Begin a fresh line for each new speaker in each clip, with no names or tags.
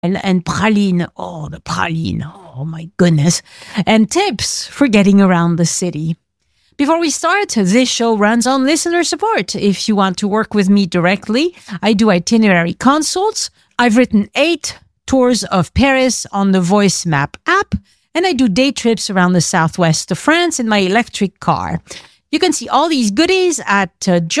and praline. Oh, the praline. Oh, my goodness. And tips for getting around the city. Before we start, this show runs on listener support. If you want to work with me directly, I do itinerary consults. I've written 8 tours of Paris on the Voice Map app, and I do day trips around the southwest of France in my electric car. You can see all these goodies at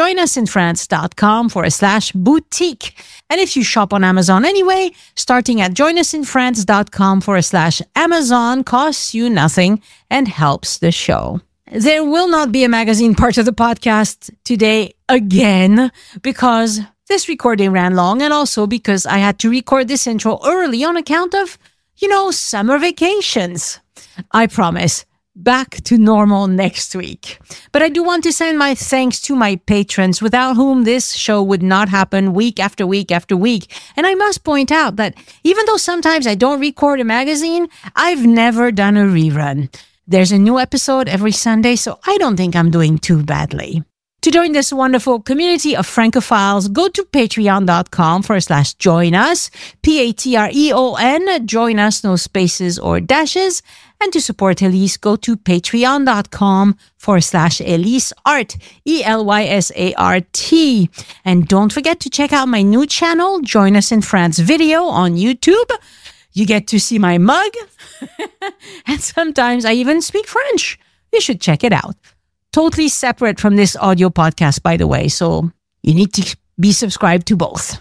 joinusinfrance.com/boutique. And if you shop on Amazon anyway, starting at joinusinfrance.com/Amazon costs you nothing and helps the show. There will not be a magazine part of the podcast today again because this recording ran long and also because I had to record this intro early on account of, summer vacations. I promise. Back to normal next week. But I do want to send my thanks to my patrons without whom this show would not happen week after week after week. And I must point out that even though sometimes I don't record a magazine, I've never done a rerun. There's a new episode every Sunday, so I don't think I'm doing too badly. To join this wonderful community of Francophiles, go to patreon.com/join us, Patreon, join us, no spaces or dashes. And to support Elise, go to patreon.com/Elise Art, ELYSART. And don't forget to check out my new channel, Join Us in France video on YouTube. You get to see my mug. And sometimes I even speak French. You should check it out. Totally separate from this audio podcast, by the way. So you need to be subscribed to both.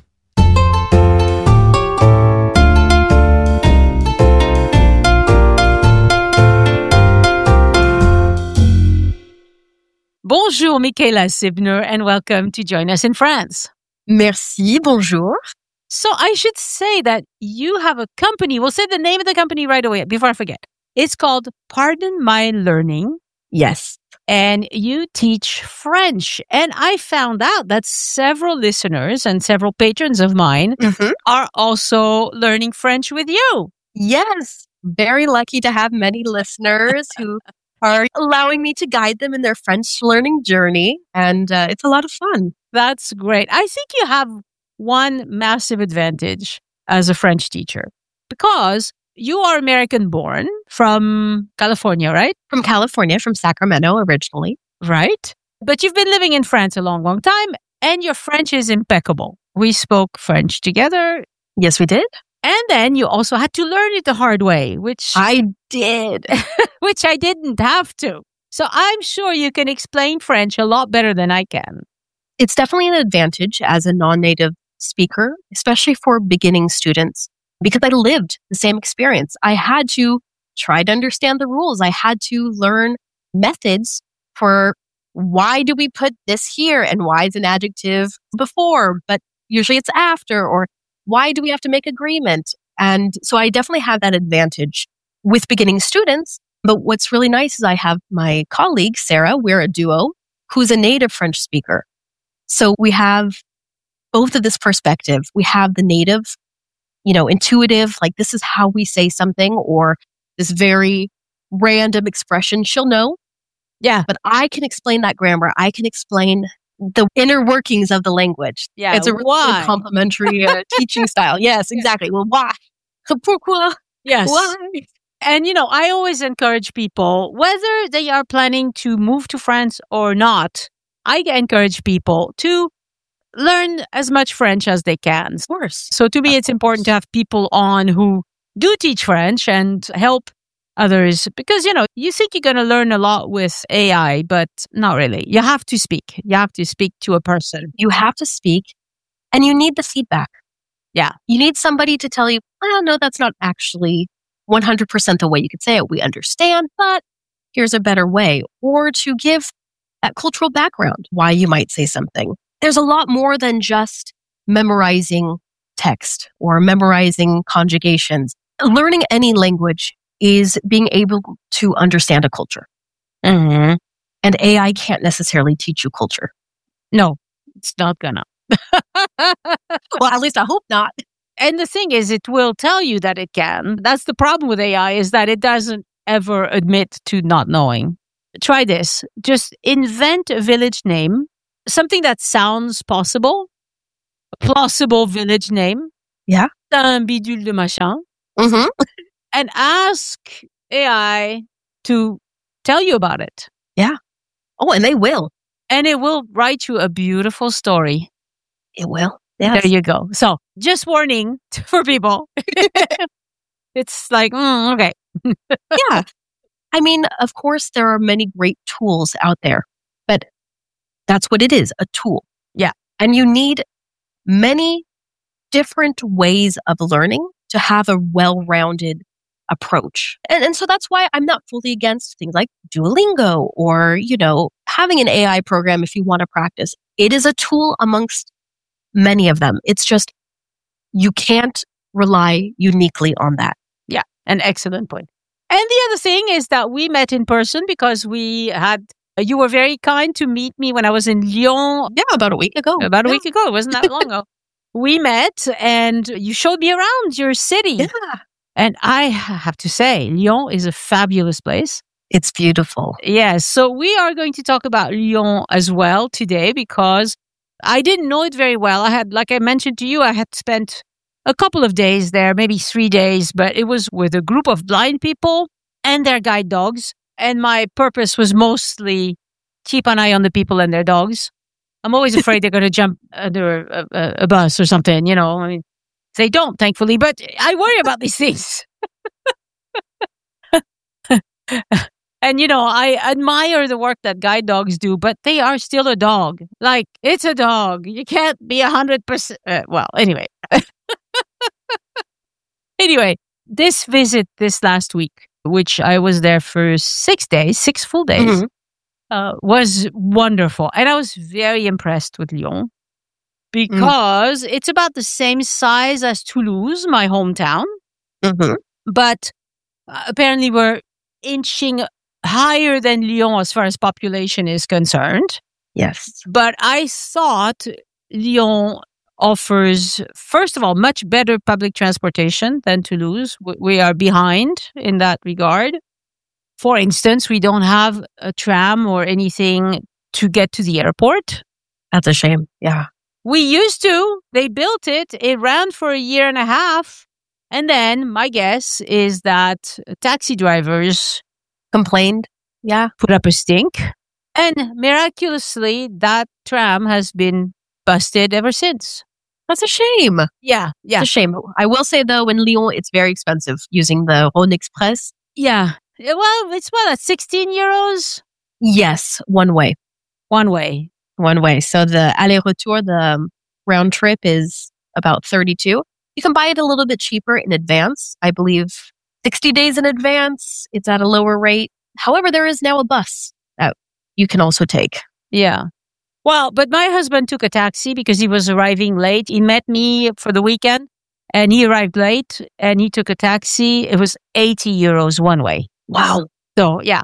Bonjour, Michaela Sibner, and welcome to Join Us in France.
Merci, bonjour.
So I should say that you have a company. We'll say the name of the company right away before I forget. It's called Pardon My Learning.
Yes.
And you teach French. And I found out that several listeners and several patrons of mine are also learning French with you.
Yes. Very lucky to have many listeners who are allowing me to guide them in their French learning journey. And it's a lot of fun.
That's great. I think you have one massive advantage as a French teacher because you are American born from California, right?
From California, from Sacramento originally.
Right. But you've been living in France a long, long time and your French is impeccable. We spoke French together.
Yes, we did.
And then you also had to learn it the hard way, which
I did,
which I didn't have to. So I'm sure you can explain French a lot better than I can.
It's definitely an advantage as a non-native speaker, especially for beginning students, because I lived the same experience. I had to try to understand the rules. I had to learn methods for why do we put this here and why is an adjective before, but usually it's after, or why do we have to make agreement? And so I definitely have that advantage with beginning students. But what's really nice is I have my colleague, Sarah, we're a duo, who's a native French speaker. So we have both of this perspective. We have the native, intuitive, like this is how we say something, or this very random expression she'll know.
Yeah.
But I can explain that grammar. I can explain the inner workings of the language.
Yeah.
It's a really complementary teaching style. Yes, exactly. Well, why? Pourquoi?
Yes.
Why?
And, I always encourage people, whether they are planning to move to France or not, I encourage people to learn as much French as they can.
Of course.
So to me, it's important to have people on who do teach French and help others because, you think you're going to learn a lot with AI, but not really. You have to speak. You have to speak to a person.
You have to speak and you need the feedback.
Yeah.
You need somebody to tell you, no, that's not actually 100% the way you could say it. We understand, but here's a better way. Or to give that cultural background, why you might say something. There's a lot more than just memorizing text or memorizing conjugations. Learning any language is being able to understand a culture.
Mm-hmm.
And AI can't necessarily teach you culture.
No, it's not gonna.
Well, at least I hope not.
And the thing is, it will tell you that it can. That's the problem with AI, is that it doesn't ever admit to not knowing. Try this. Just invent a village name, something that sounds possible, a plausible village name.
Yeah.
un bidule de machin
Mm-hmm.
and ask AI to tell you about it.
Yeah. Oh, and they will.
And it will write you a beautiful story.
It will. Yes.
There you go. So just warning for people. It's like, okay.
Yeah. I mean, of course, there are many great tools out there, but that's what it is, a tool.
Yeah.
And you need many different ways of learning to have a well-rounded approach. And so that's why I'm not fully against things like Duolingo or, having an AI program if you want to practice. It is a tool amongst many of them. It's just, you can't rely uniquely on that.
Yeah, an excellent point. And the other thing is that we met in person because you were very kind to meet me when I was in Lyon.
Yeah, about a week ago.
A week ago. It wasn't that long ago. We met and you showed me around your city.
Yeah.
And I have to say, Lyon is a fabulous place.
It's beautiful.
Yes. So we are going to talk about Lyon as well today because I didn't know it very well. Like I mentioned to you, I had spent a couple of days there, maybe 3 days, but it was with a group of blind people and their guide dogs. And my purpose was mostly keep an eye on the people and their dogs. I'm always afraid they're going to jump under a bus or something, I mean, they don't, thankfully, but I worry about these things. And, I admire the work that guide dogs do, but they are still a dog. Like, it's a dog. You can't be 100%. Well, anyway. Anyway, this visit this last week, which I was there for 6 days, 6 full days, was wonderful. And I was very impressed with Lyon because it's about the same size as Toulouse, my hometown.
Mm-hmm.
But apparently we're inching higher than Lyon as far as population is concerned.
Yes.
But I thought Lyon offers, first of all, much better public transportation than Toulouse. We are behind in that regard. For instance, we don't have a tram or anything to get to the airport.
That's a shame. Yeah.
We used to. They built it. It ran for 1.5 years. And then my guess is that taxi drivers
complained. Yeah.
Put up a stink. And miraculously, that tram has been busted ever since.
That's a shame.
Yeah.
It's a shame. I will say, though, in Lyon, it's very expensive using the Rhône Express.
Yeah. Well, it's at 16 euros?
Yes. One way.
One way.
So the aller-retour, the round trip is about 32. You can buy it a little bit cheaper in advance. I believe 60 days in advance, it's at a lower rate. However, there is now a bus that you can also take.
Yeah. Well, but my husband took a taxi because he was arriving late. He met me for the weekend and he arrived late and he took a taxi. It was 80 euros one way.
Wow.
So, yeah.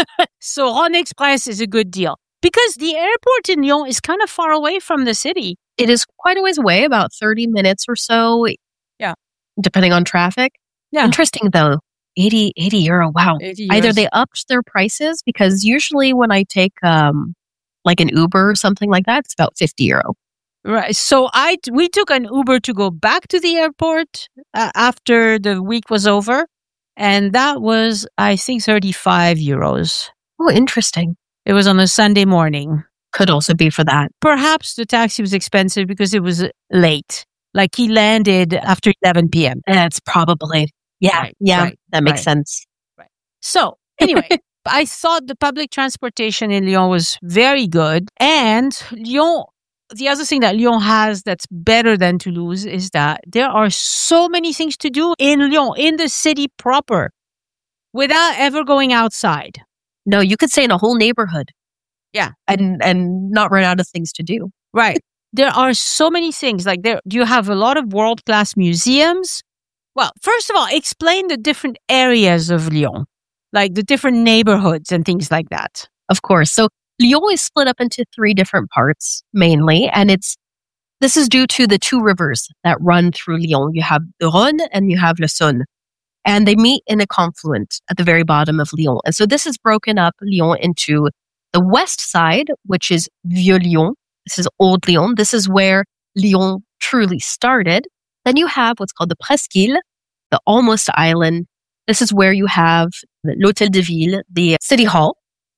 So Rhône Express is a good deal because the airport in Lyon is kind of far away from the city.
It is quite a ways away, about 30 minutes or so.
Yeah.
Depending on traffic.
Yeah.
Interesting, though. 80 euro. Wow.
80
Either
euros.
they upped their prices because usually when I take like an Uber or something like that, it's about 50 euro.
Right. So we took an Uber to go back to the airport after the week was over. And that was, I think, 35 euros.
Oh, interesting.
It was on a Sunday morning.
Could also be for that.
Perhaps the taxi was expensive because it was late. Like he landed after 11 p.m.
That's probably. Yeah.
Right,
yeah.
right,
that makes sense.
Right. So anyway, I thought the public transportation in Lyon was very good. And Lyon, the other thing that Lyon has that's better than Toulouse is that there are so many things to do in Lyon, in the city proper, without ever going outside.
No, you could stay in a whole neighborhood.
Yeah.
And not run out of things to do.
Right. There are so many things. Like you have a lot of world-class museums. Well, first of all, explain the different areas of Lyon, like the different neighborhoods and things like that.
Of course. So Lyon is split up into 3 different parts mainly. And this is due to the 2 rivers that run through Lyon. You have the Rhône and you have le Saône. And they meet in a confluent at the very bottom of Lyon. And so this has broken up Lyon into the west side, which is Vieux Lyon. This is Old Lyon. This is where Lyon truly started. Then you have what's called the Presqu'île, the almost island. This is where you have the l'Hôtel de Ville, the city hall.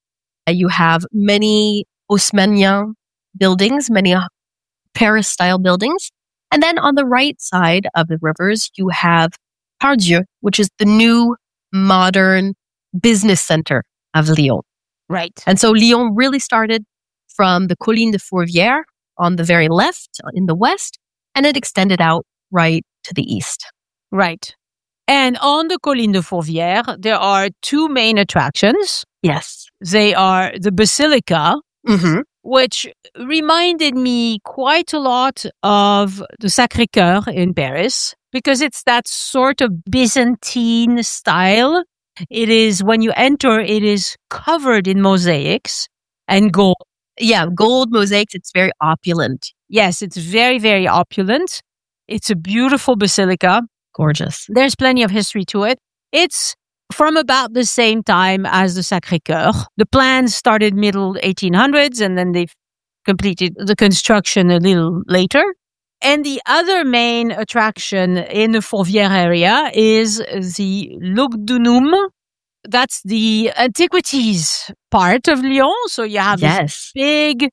You have many Haussmannian buildings, many Paris-style buildings. And then on the right side of the rivers, you have Part-Dieu, which is the new modern business center of Lyon.
Right.
And so Lyon really started from the Colline de Fourvière on the very left in the west, and it extended out right to the east.
Right. And on the Colline de Fourvière, there are two main attractions.
Yes.
They are the Basilica,
Mm-hmm.
which reminded me quite a lot of the Sacré-Cœur in Paris, because it's that sort of Byzantine style. It is, when you enter, it is covered in mosaics and gold.
Yeah, gold mosaics. It's very opulent.
Yes, it's very, very opulent. It's a beautiful basilica.
Gorgeous.
There's plenty of history to it. It's from about the same time as the Sacré-Cœur. The plans started middle 1800s, and then they've completed the construction a little later. And the other main attraction in the Fourvière area is the Lugdunum. That's the antiquities part of Lyon. So you have this big,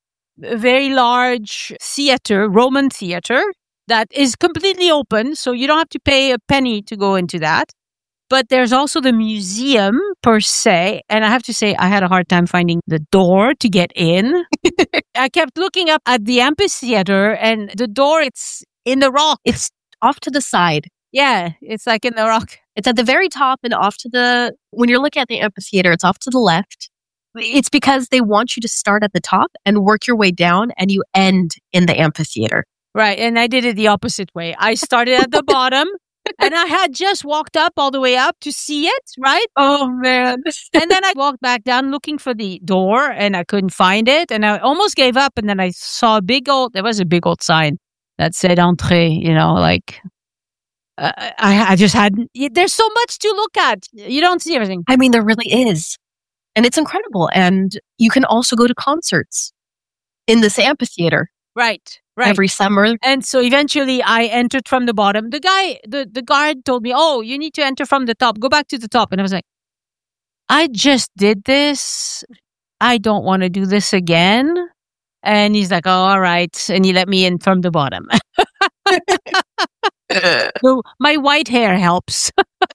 very large theater, Roman theater, that is completely open. So you don't have to pay a penny to go into that. But there's also the museum per se. And I have to say, I had a hard time finding the door to get in. I kept looking up at the amphitheater, and the door, it's in the rock.
It's off to the side.
Yeah, it's like in the rock.
It's at the very top and off to the, when you're looking at the amphitheater, it's off to the left. It's because they want you to start at the top and work your way down, and you end in the amphitheater.
Right. And I did it the opposite way. I started at the bottom. And I had just walked up all the way up to see it, right?
Oh, man.
And then I walked back down looking for the door, and I couldn't find it. And I almost gave up. And then I saw there was a big old sign that said entrée, like, I just had, there's so much to look at. You don't see everything.
I mean, there really is. And it's incredible. And you can also go to concerts in this amphitheater.
Right.
Every summer.
And so eventually I entered from the bottom. The guy, the guard told me, oh, you need to enter from the top. Go back to the top. And I was like, I just did this. I don't want to do this again. And he's like, oh, all right. And he let me in from the bottom. So my white hair helps.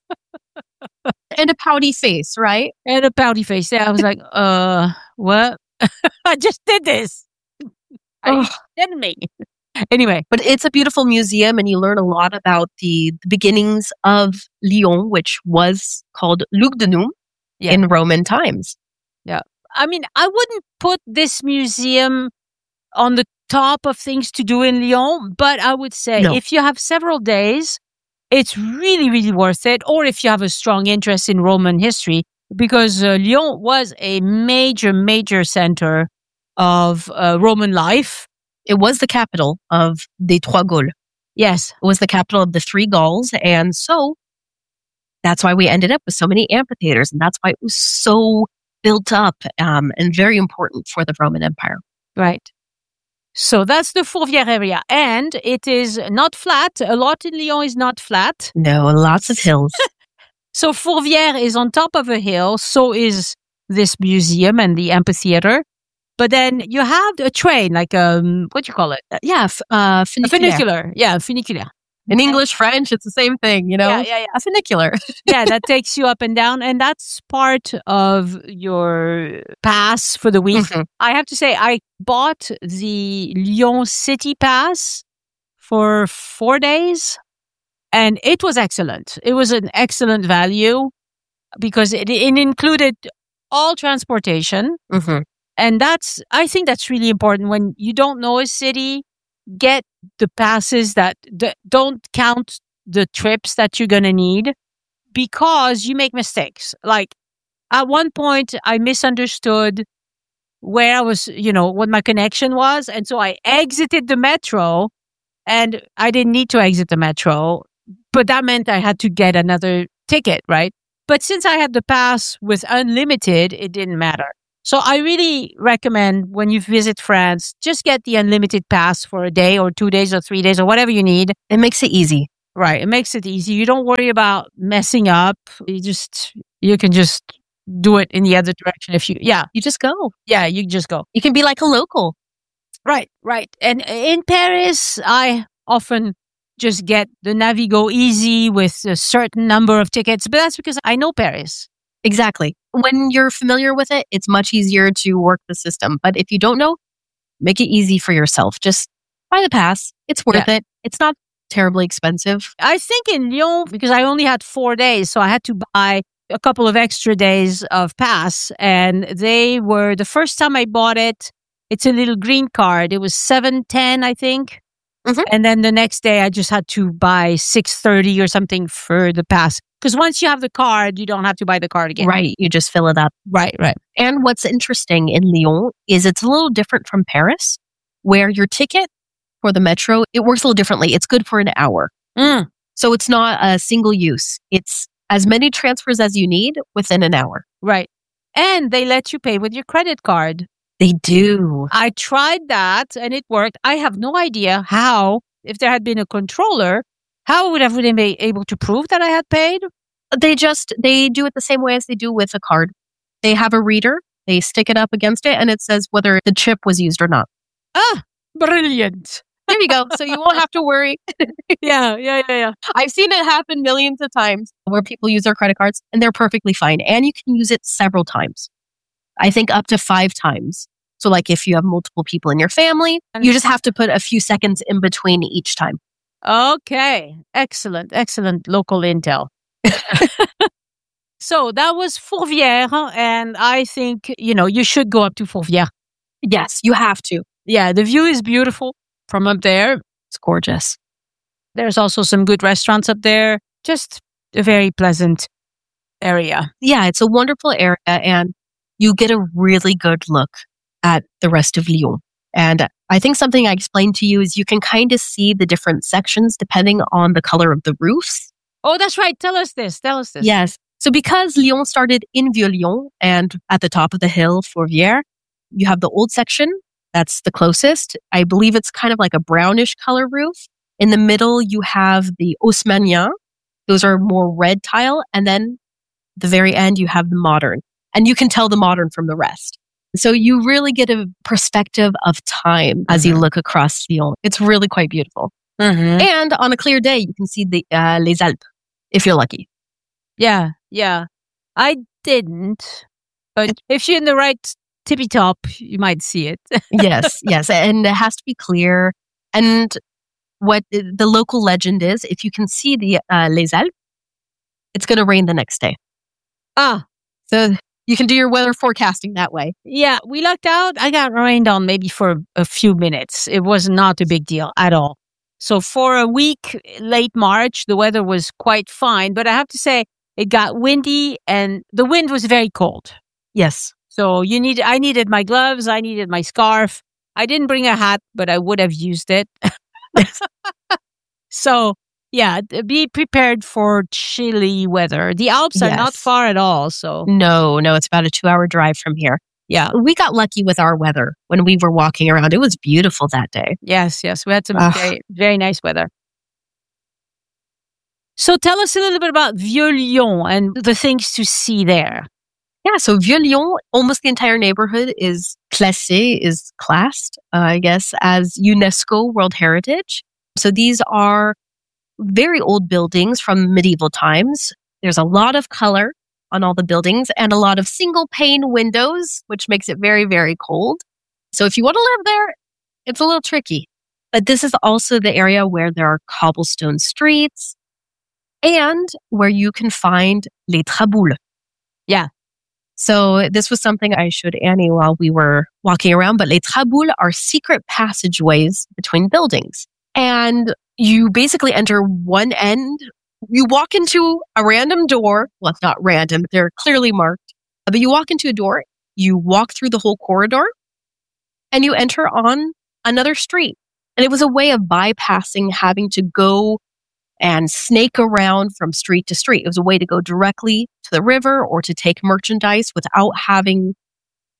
And a pouty face, right?
And a pouty face. Yeah, I was like, what? I just did this. Are you kidding me? Anyway.
But it's a beautiful museum, and you learn a lot about the beginnings of Lyon, which was called Lugdunum in Roman times.
Yeah. I mean, I wouldn't put this museum on the top of things to do in Lyon, but I would say if you have several days, it's really, really worth it. Or if you have a strong interest in Roman history, because Lyon was a major, major center of Roman life.
It was the capital of the Trois Gaules.
Yes.
It was the capital of the three Gauls. And so that's why we ended up with so many amphitheaters. And that's why it was so built up and very important for the Roman Empire.
Right. So that's the Fourvière area. And it is not flat. A lot in Lyon is not flat.
No, lots of hills.
So Fourvière is on top of a hill. So is this museum and the amphitheater. But then you have a train, like what do you call it?
Funicular.
Yeah, funicular.
In English, French, it's the same thing,
Yeah.
A funicular.
Yeah, that takes you up and down. And that's part of your pass for the week. Mm-hmm. I have to say, I bought the Lyon City Pass for 4 days. And it was excellent. It was an excellent value because it included all transportation.
Mm-hmm.
And I think that's really important. When you don't know a city, get the passes that don't count the trips that you're going to need, because you make mistakes. Like at one point I misunderstood where I was, what my connection was. And so I exited the metro, and I didn't need to exit the metro, but that meant I had to get another ticket, right? But since I had the pass with unlimited, it didn't matter. So I really recommend when you visit France, just get the unlimited pass for a day or 2 days or 3 days or whatever you need.
It makes it easy.
Right. It makes it easy. You don't worry about messing up. You can just do it in the other direction
You just go.
Yeah, you just go.
You can be like a local.
Right. And in Paris, I often just get the Navigo Easy with a certain number of tickets, but that's because I know Paris.
Exactly. When you're familiar with it, it's much easier to work the system. But if you don't know, make it easy for yourself. Just buy the pass. It's worth it. It's not terribly expensive.
I think in Lyon, because I only had 4 days, so I had to buy a couple of extra days of pass. And they were, the first time I bought it, it's a little green card. It was 7.10, I think.
Mm-hmm.
And then the next day I just had to buy 6.30 or something for the pass. Because once you have the card, you don't have to buy the card again.
Right. You just fill it up.
Right.
And what's interesting in Lyon is it's a little different from Paris, where your ticket for the metro, it works a little differently. It's good for an hour. So it's not a single use. It's as many transfers as you need within an hour.
Right. And they let you pay with your credit card.
They do.
I tried that and it worked. I have no idea how, if there had been a controller, how would I be able to prove that I had paid?
They do it the same way as they do with a card. They have a reader, they stick it up against it, and it says whether the chip was used or not.
Ah, brilliant.
There you go. So you won't have to worry.
Yeah.
I've seen it happen millions of times where people use their credit cards and they're perfectly fine. And you can use it several times. I think up to 5 times. So like if you have multiple people in your family, you just have to put a few seconds in between each time.
Okay. Excellent local intel. So that was Fourvière, and I think, you should go up to Fourvière.
Yes, you have to.
Yeah, the view is beautiful from up there.
It's gorgeous.
There's also some good restaurants up there. Just a very pleasant area.
Yeah, it's a wonderful area, and you get a really good look at the rest of Lyon. And I think something I explained to you is you can kind of see the different sections depending on the color of the roofs.
Oh, that's right. Tell us this.
Yes. So because Lyon started in Vieux-Lyon and at the top of the hill, Fourvière, you have the old section. That's the closest. I believe it's kind of like a brownish color roof. In the middle, you have the Haussmanniens. Those are more red tile. And then at the very end, you have the modern. And you can tell the modern from the rest. So you really get a perspective of time as you look across Lyon. It's really quite beautiful.
Mm-hmm.
And on a clear day, you can see the Les Alpes, if you're lucky.
Yeah. I didn't. But if you're in the right tippy top, you might see it.
Yes. And it has to be clear. And what the local legend is, if you can see the Les Alpes, it's going to rain the next day. So you can do your weather forecasting that way.
Yeah, we lucked out. I got rained on maybe for a few minutes. It was not a big deal at all. So for a week, late March, the weather was quite fine. But I have to say, it got windy and the wind was very cold.
Yes.
So I needed my gloves. I needed my scarf. I didn't bring a hat, but I would have used it. So, yeah, be prepared for chilly weather. The Alps are not far at all. So
No, it's about a 2-hour drive from here.
Yeah.
We got lucky with our weather when we were walking around. It was beautiful that day.
Yes. We had some very, very nice weather. So tell us a little bit about Vieux-Lyon and the things to see there.
Yeah, so Vieux-Lyon, almost the entire neighborhood is classed, I guess, as UNESCO World Heritage. So these are very old buildings from medieval times. There's a lot of color on all the buildings and a lot of single pane windows, which makes it very, very cold. So if you want to live there, it's a little tricky. But this is also the area where there are cobblestone streets and where you can find les traboules.
Yeah.
So this was something I showed Annie while we were walking around, but les traboules are secret passageways between buildings. And you basically enter one end. You walk into a random door. Well, it's not random. They're clearly marked. But you walk into a door, you walk through the whole corridor, and you enter on another street. And it was a way of bypassing having to go and snake around from street to street. It was a way to go directly to the river or to take merchandise without having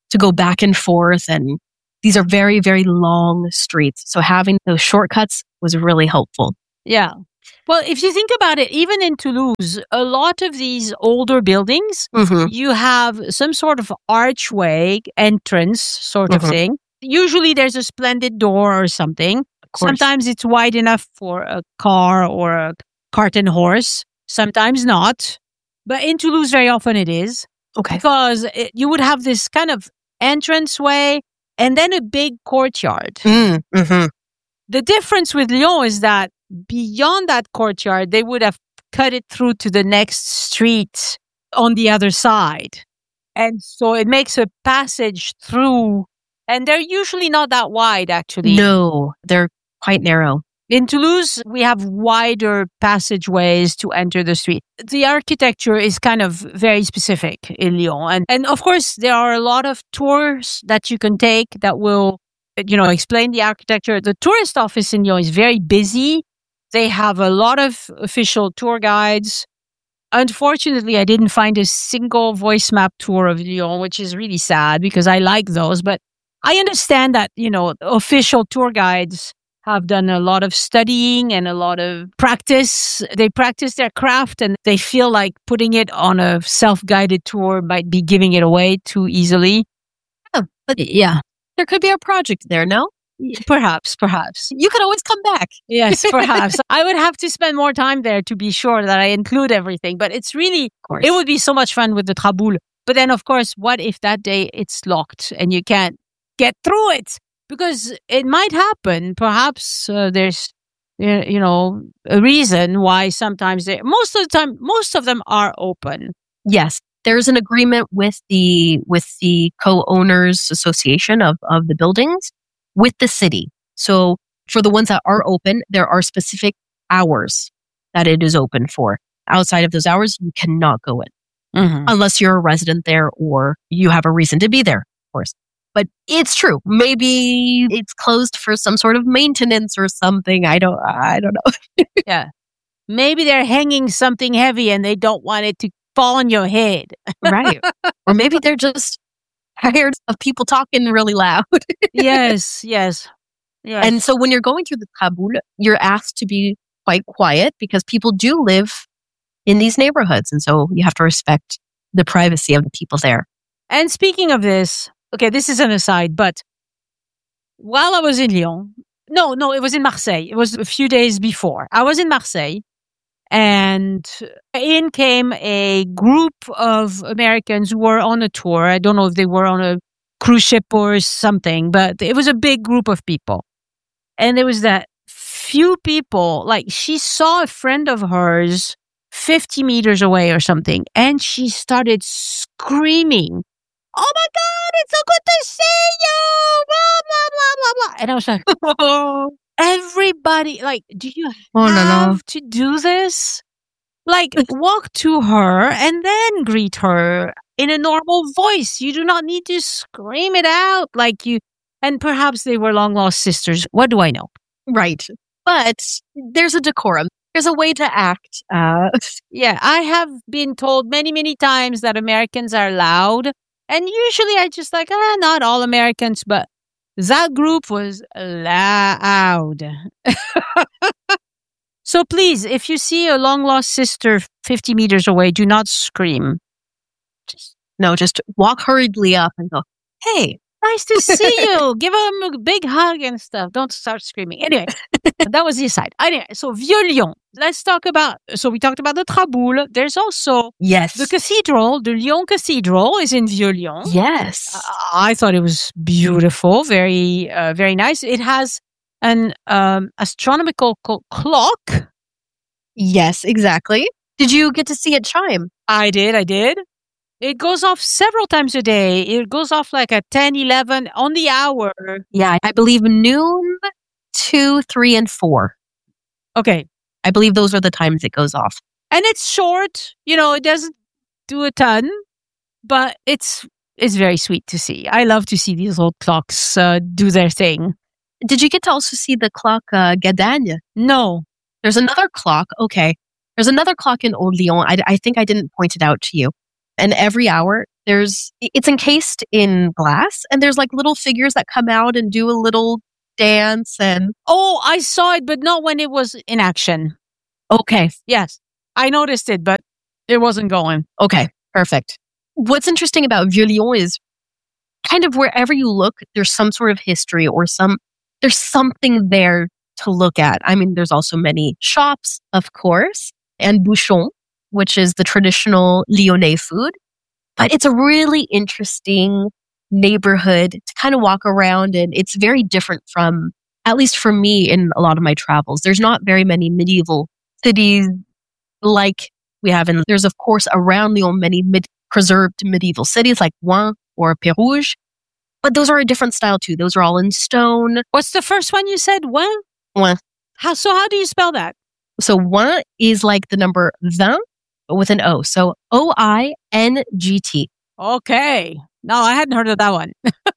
to go back and forth. And these are very, very long streets. So having those shortcuts was really helpful.
Yeah. Well, if you think about it, even in Toulouse, a lot of these older buildings, you have some sort of archway entrance sort of thing. Usually there's a splendid door or something. Sometimes it's wide enough for a car or a cart and horse. Sometimes not. But in Toulouse, very often it is.
Okay.
Because you would have this kind of entranceway and then a big courtyard.
Mm-hmm.
The difference with Lyon is that beyond that courtyard, they would have cut it through to the next street on the other side. And so it makes a passage through, and they're usually not that wide, actually.
No, they're quite narrow.
In Toulouse, we have wider passageways to enter the street. The architecture is kind of very specific in Lyon. And of course, there are a lot of tours that you can take that will, explain the architecture. The tourist office in Lyon is very busy. They have a lot of official tour guides. Unfortunately, I didn't find a single voice map tour of Lyon, which is really sad because I like those. But I understand that, official tour guides have done a lot of studying and a lot of practice. They practice their craft and they feel like putting it on a self-guided tour might be giving it away too easily.
Oh, but yeah, there could be a project there, no?
Perhaps.
You could always come back.
Yes, perhaps. I would have to spend more time there to be sure that I include everything. But it's really, it would be so mumuch fun with the Traboul. But then, of course, what if that day it's locked and you can't get through it? Because it might happen. Perhaps there's, a reason why sometimes most of the time, most of them are open.
Yes. There's an agreement with the co-owners association of the buildings with the city. So for the ones that are open, there are specific hours that it is open for. Outside of those hours, you cannot go in unless you're a resident there or you have a reason to be there, of course. But it's true. Maybe it's closed for some sort of maintenance or something. I don't know.
Yeah. Maybe they're hanging something heavy and they don't want it to fall on your head.
Right. Or maybe they're just tired of people talking really loud.
Yes.
And so when you're going through the Traboul, you're asked to be quite quiet because people do live in these neighborhoods. And so you have to respect the privacy of the people there.
And speaking of this, okay, this is an aside, but while I was in Lyon, no, it was in Marseille. It was a few days before. I was in Marseille and in came a group of Americans who were on a tour. I don't know if they were on a cruise ship or something, but it was a big group of people. And there was that few people, like she saw a friend of hers 50 meters away or something, and she started screaming, "Oh my God, it's so good to see you! Blah, blah, blah, blah, blah." And I was like, everybody, like, do you have to do this? Like, walk to her and then greet her in a normal voice. You do not need to scream it out like you. And perhaps they were long lost sisters. What do I know?
Right. But there's a decorum. There's a way to act.
Yeah, I have been told many, many times that Americans are loud. And usually I just like, not all Americans, but that group was loud. So please, if you see a long lost sister 50 meters away, do not scream.
Just walk hurriedly up and go, "Hey,
nice to see you." Give them a big hug and stuff. Don't start screaming. Anyway, that was the aside. Anyway, so Vieux-Lyon. Let's talk about, so we talked about the Traboul. There's also the cathedral. The Lyon Cathedral is in Vieux-Lyon.
Yes.
I thought it was beautiful. Very, very nice. It has an astronomical clock.
Yes, exactly. Did you get to see it chime?
I did. It goes off several times a day. It goes off like at 10, 11 on the hour.
Yeah, I believe noon, 2, 3, and 4.
Okay.
I believe those are the times it goes off.
And it's short. It doesn't do a ton, but it's very sweet to see. I love to see these old clocks do their thing.
Did you get to also see the clock Gadagne?
No.
There's another clock. Okay. There's another clock in Old Lyon. I think I didn't point it out to you. And every hour it's encased in glass and there's like little figures that come out and do a little dance and.
Oh, I saw it, but not when it was in action.
Okay.
Yes. I noticed it, but it wasn't going.
Okay. Perfect. What's interesting about Vieux-Lyon is kind of wherever you look, there's some sort of history or there's something there to look at. I mean, there's also many shops, of course, and bouchons, which is the traditional Lyonnais food. But it's a really interesting neighborhood to kind of walk around, and it's very different from, at least for me in a lot of my travels. There's not very many medieval cities like we have there's of course around Lyon many preserved medieval cities like Rouen or Pérouge, but those are a different style too. Those are all in stone.
What's the first one you said? Rouen?
Rouen.
How do you spell that?
So Rouen is like the number 20, but with an O. So OINGT.
Okay. No, I hadn't heard of that one.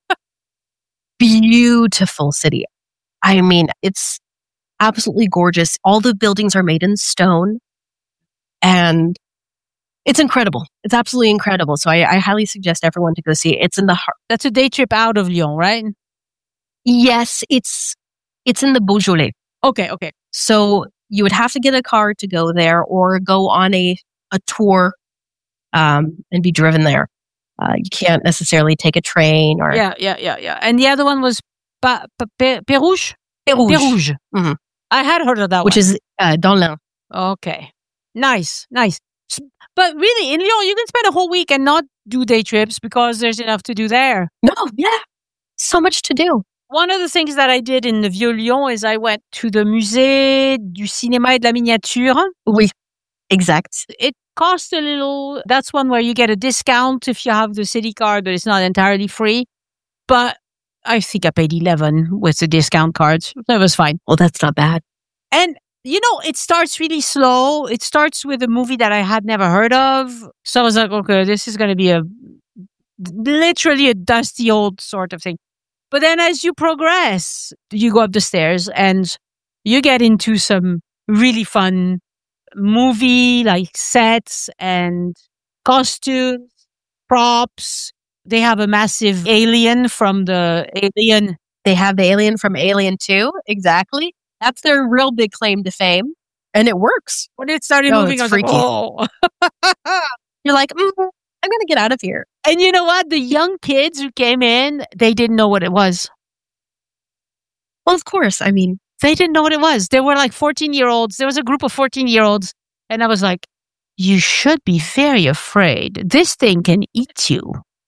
Beautiful city. I mean, it's absolutely gorgeous. All the buildings are made in stone and it's incredible. It's absolutely incredible. So I highly suggest everyone to go see it. It's in the heart.
That's a day trip out of Lyon, right?
Yes, it's in the Beaujolais.
Okay.
So you would have to get a car to go there or go on a tour and be driven there. You can't necessarily take a train or...
Yeah. And the other one was Pérouge?
Pérouge. Mm-hmm.
I had heard of that
Which
one.
is dans l'Ain.
Okay. Nice. But really, in Lyon, you can spend a whole week and not do day trips because there's enough to do there.
No, yeah. So much to do.
One of the things that I did in the Vieux-Lyon is I went to the Musée du Cinéma et de la Miniature.
Oui, exact.
It cost a little. That's one where you get a discount if you have the city card, but it's not entirely free. But I think I paid 11 with the discount cards. That was fine.
Well, that's not bad.
And, it starts really slow. It starts with a movie that I had never heard of. So I was like, okay, this is going to be literally a dusty old sort of thing. But then as you progress, you go up the stairs and you get into some really fun movie like sets and costumes, props. They have a massive alien from the Alien.
They have the alien from Alien 2. Exactly. That's their real big claim to fame. And it works.
When it started moving, I was
freaky.
like, oh.
You're like, I'm going to get out of here.
And you know what? The young kids who came in, they didn't know what it was.
Well, of course. I mean,
they didn't know what it was. They were like 14-year-olds. There was a group of 14-year-olds. And I was like, you should be very afraid. This thing can eat you.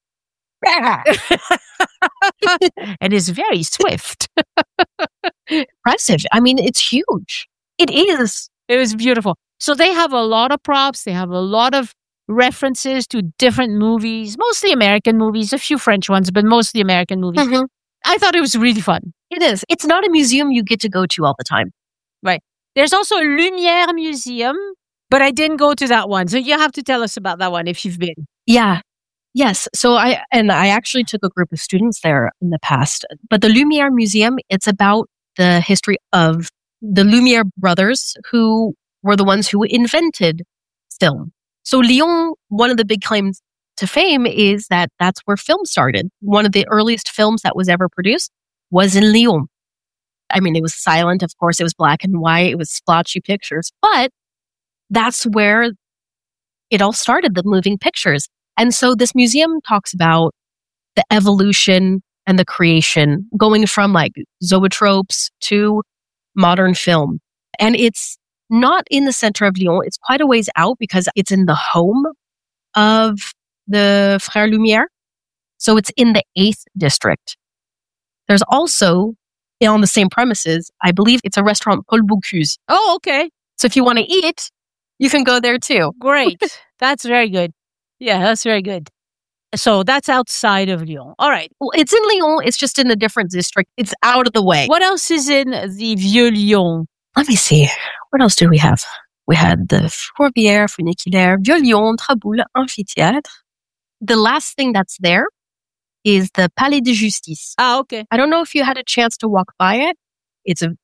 And is very swift.
Impressive. I mean, it's huge. It is.
It was beautiful. So they have a lot of props. They have a lot of references to different movies, mostly American movies, a few French ones, but mostly American movies.
Mm-hmm.
I thought it was really fun.
It is. It's not a museum you get to go to all the time.
Right. There's also a Lumière Museum, but I didn't go to that one. So you have to tell us about that one if you've been.
Yeah. Yes. So I actually took a group of students there in the past. But the Lumière Museum, it's about the history of the Lumière brothers, who were the ones who invented film. So Lyon, one of the big claims to fame is that that's where film started. One of the earliest films that was ever produced was in Lyon. I mean, it was silent, of course. It was black and white. It was splotchy pictures. But that's where it all started, the moving pictures. And so this museum talks about the evolution and the creation, going from like zoetropes to modern film. And it's not in the center of Lyon. It's quite a ways out because it's in the home of the Frères Lumière. So it's in the 8th district. There's also, on the same premises, I believe it's a restaurant, Paul Bocuse.
Oh, okay.
So if you want to eat, you can go there too.
Great. That's very good. Yeah, that's very good. So that's outside of Lyon. All right.
Well, it's in Lyon. It's just in a different district. It's out of the way.
What else is in the Vieux-Lyon?
Let me see. What else do we have? We had the Fourvière, Funiculaire, Vieux-Lyon, Traboul, Amphithéâtre. The last thing that's there is the Palais de Justice.
Ah, okay.
I don't know if you had a chance to walk by it. It's a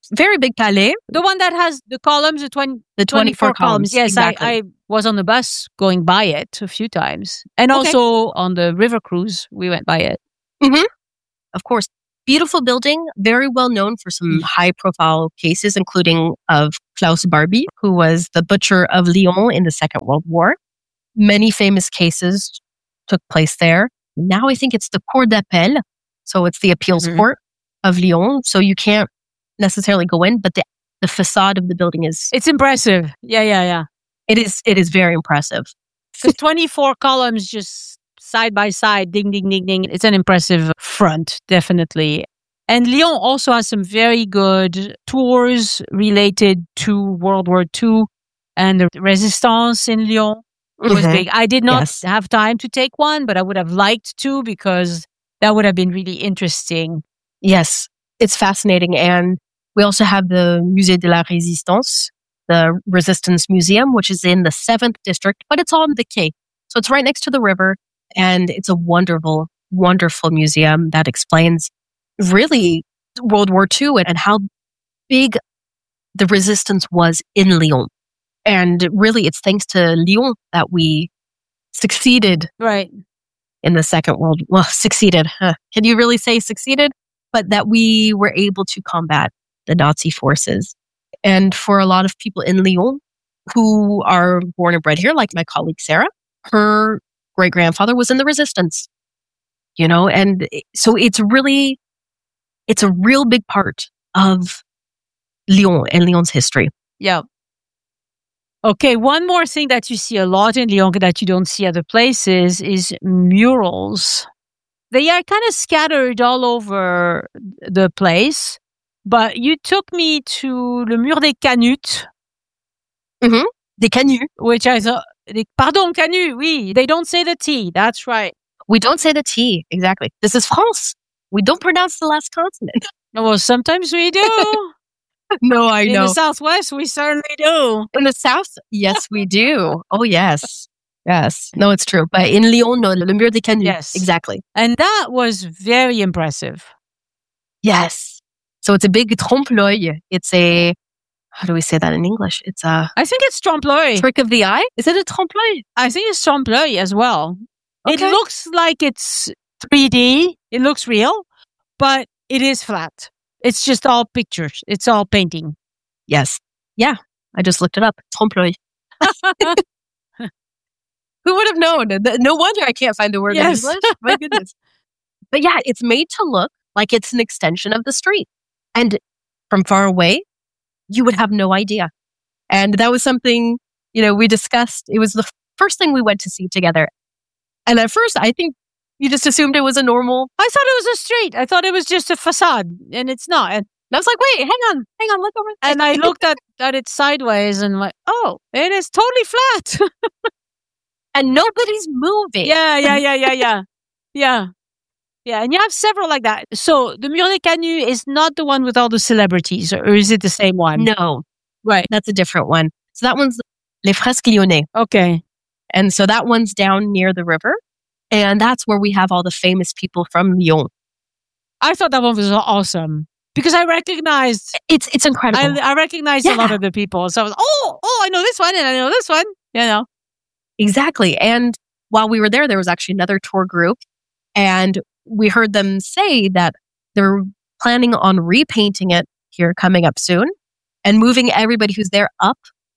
Very big palais.
The one that has the columns, the
24 columns.
Yes,
exactly.
I was on the bus going by it a few times. And also on the river cruise, we went by it.
Mm-hmm. Of course. Beautiful building, very well known for some high profile cases, including of Klaus Barbie, who was the butcher of Lyon in the Second World War. Many famous cases took place there. Now I think it's the Cour d'appel. So it's the appeals court of Lyon. So you can't necessarily go in, but the facade of the building is...
It's impressive. Yeah.
It is very impressive.
Because 24 columns just side by side, ding, ding, ding, ding. It's an impressive front, definitely. And Lyon also has some very good tours related to World War II and the Resistance in Lyon. It was big. I did not have time to take one, but I would have liked to because that would have been really interesting.
Yes, it's fascinating. And we also have the Musée de la Résistance, the Resistance Museum, which is in the 7th district, but it's on the quay. So it's right next to the river. And it's a wonderful, wonderful museum that explains really World War II and how big the resistance was in Lyon. And really, it's thanks to Lyon that we succeeded in the Second World War. Well, succeeded. Can you really say succeeded? But that we were able to combat the Nazi forces. And for a lot of people in Lyon who are born and bred here, like my colleague Sarah, her great-grandfather was in the resistance, and so it's a real big part of Lyon and Lyon's history.
Yeah. Okay, one more thing that you see a lot in Lyon that you don't see other places is murals. They are kind of scattered all over the place, but you took me to Le Mur des Canuts.
Mm-hmm. Des Canuts.
Which I thought... Pardon, Canut, oui. They don't say the T. That's right.
We don't say the T. Exactly. This is France. We don't pronounce the last consonant.
Well, sometimes we do.
No, I know.
In the Southwest, we certainly do.
In the South, yes, we do. Oh, yes. Yes. No, it's true. But in Lyon, no, Le Mur des Canuts.
Yes.
Exactly.
And that was very impressive.
Yes. So it's a big trompe-l'œil. It's a... How do we say that in English? It's a...
I think it's trompe-l'œil.
Trick of the eye? Is it a trompe-l'œil?
I think it's trompe-l'œil as well.
Okay.
It looks like it's 3D. It looks real, but it is flat. It's just all pictures. It's all painting.
Yes. Yeah. I just looked it up. Trompe-l'œil. Who would have known? No wonder I can't find the word in English. My goodness. But yeah, it's made to look like it's an extension of the street. And from far away, you would have no idea. And that was something, we discussed. It was the first thing we went to see together. And at first, I think you just assumed it was a normal...
I thought it was a street. I thought it was just a facade, and it's not. And
I was like, wait, hang on, look over there.
And I looked at it sideways and like, oh, it is totally flat.
And nobody's moving.
Yeah. Yeah, and you have several like that. So the Mur des Canuts is not the one with all the celebrities, or is it the same one?
No.
Right.
That's a different one. So that one's Les Fresques Lyonnais.
Okay.
And so that one's down near the river. And that's where we have all the famous people from Lyon.
I thought that one was awesome because I recognized...
It's incredible.
I recognized a lot of the people. So I was, I know this one and I know this one,
Exactly. And while we were there was actually another tour group. And we heard them say that they're planning on repainting it here coming up soon and moving everybody who's there up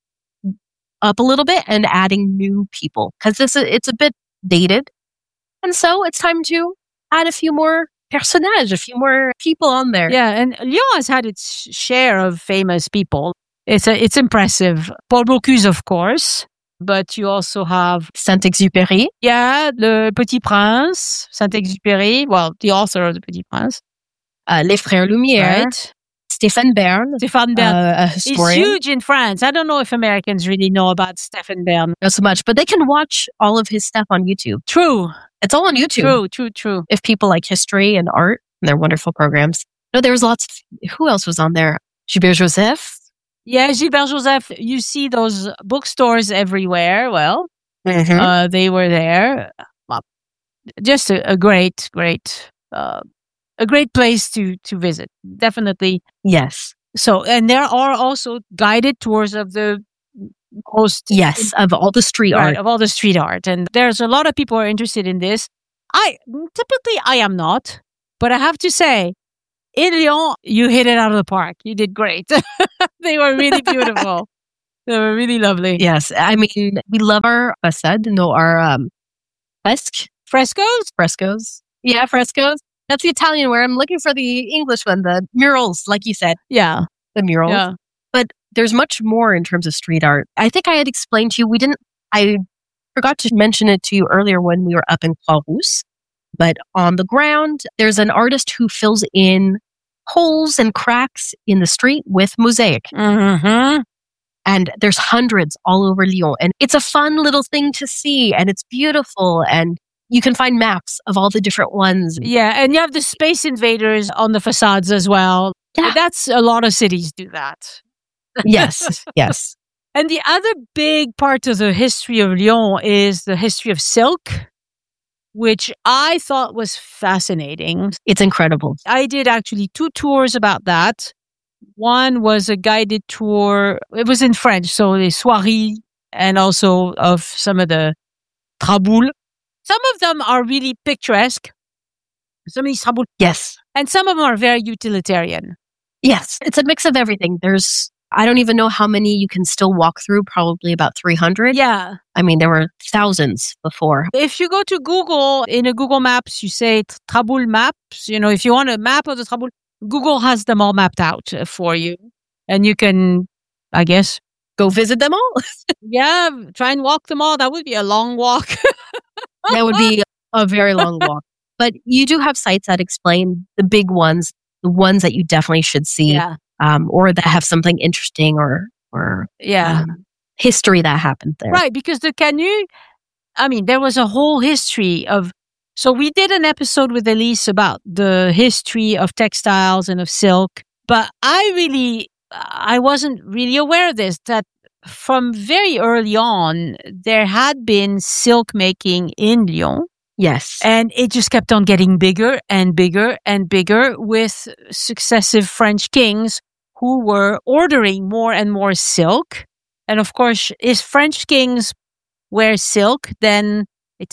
a little bit and adding new people because it's a bit dated. And so it's time to add a few more personnages, a few more people on there.
Yeah, and Lyon has had its share of famous people. It's impressive. Paul Bocuse, of course. But you also have
Saint-Exupéry.
Yeah, Le Petit Prince, Saint-Exupéry. Well, the author of The Petit Prince.
Les Frères Lumière.
Right.
Stéphane Bern.
A
historian.
He's huge in France. I don't know if Americans really know about Stéphane Bern.
Not so much, but they can watch all of his stuff on YouTube.
True.
It's all on YouTube.
True.
If people like history and art, and they're wonderful programs. No, there was lots of, who else was on there? Gilbert Joseph.
Yeah, Gilbert Joseph, you see those bookstores everywhere. Well, they were there. Just a great place to visit. Definitely.
Yes.
So, and there are also guided tours of the most...
Yes, of all the street art.
Of all the street art. And there's a lot of people who are interested in this. I am not, but I have to say, in Lyon, you hit it out of the park. You did great. They were really beautiful. They were really lovely.
Yes. I mean, we love our façade, our frescoes. Yeah, frescoes. That's the Italian word. I'm looking for the English one, the murals, like you said.
Yeah.
The murals.
Yeah.
But there's much more in terms of street art. I think I had explained to you, I forgot to mention it to you earlier when we were up in Croix-Rousse. But on the ground, there's an artist who fills in holes and cracks in the street with mosaic.
Mm-hmm.
And there's hundreds all over Lyon. And it's a fun little thing to see. And it's beautiful. And you can find maps of all the different ones.
Yeah. And you have the Space Invaders on the facades as well.
Yeah.
That's a lot of cities do that.
Yes. Yes.
And the other big part of the history of Lyon is the history of silk, which I thought was fascinating.
It's incredible.
I did actually 2 tours about that. One was a guided tour. It was in French, so les soieries, and also of some of the traboules. Some of them are really picturesque. Some of these traboules.
Yes.
And some of them are very utilitarian.
Yes. It's a mix of everything. I don't even know how many you can still walk through, probably about 300.
Yeah.
I mean, there were thousands before.
If you go to Google, in a Google Maps, you say Traboul maps, if you want a map of the Traboul, Google has them all mapped out for you. And you can, I guess,
go visit them all.
Yeah, try and walk them all. That would be a long walk.
That would be a very long walk. But you do have sites that explain the big ones, the ones that you definitely should see, or that have something interesting or history that happened there.
Right, because the Canut, there was a whole history of... So we did an episode with Elise about the history of textiles and of silk, but I wasn't really aware of this, that from very early on, there had been silk making in Lyon.
Yes.
And it just kept on getting bigger and bigger and bigger with successive French kings who were ordering more and more silk. And of course, if French kings wear silk, then